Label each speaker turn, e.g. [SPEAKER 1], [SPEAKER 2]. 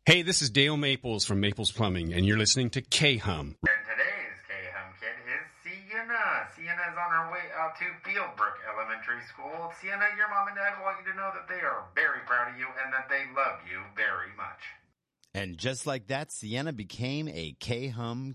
[SPEAKER 1] Hey, this is Dale Maples from Maples Plumbing, and you're listening to K-Hum.
[SPEAKER 2] And today's K-Hum kid is Sienna. Sienna is on her way out to Fieldbrook Elementary School. Sienna, your mom and dad want you to know that they are very proud of you and that they love you very much.
[SPEAKER 3] And just like that, Sienna became a K-Hum